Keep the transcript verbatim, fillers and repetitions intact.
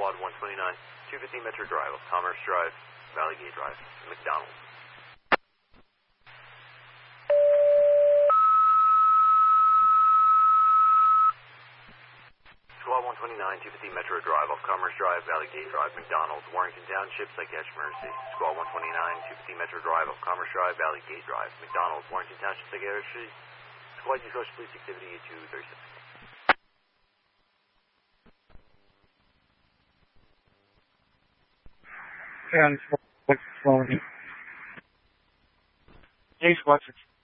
Squad one twenty-nine, two fifty Metro Drive, Commerce Drive, Valley Gate Drive, McDonald's. Squad one twenty-nine, two fifty Metro Drive, off Commerce Drive, Valley Gate Drive, McDonald's, Warrington Township, Psychiatric Emergency. Squad one twenty-nine, two fifty Metro Drive, off Commerce Drive, Valley Gate Drive, McDonald's, Warrington Township, Psychiatric Emergency. Squad use social police activity at two thirty-six. And what's slowing? Hey, Squad six.